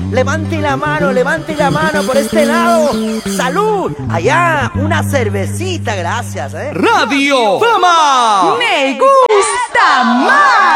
levante la mano por este lado. ¡Salud! Allá, una cervecita, gracias, Radio Fama. Me gusta más.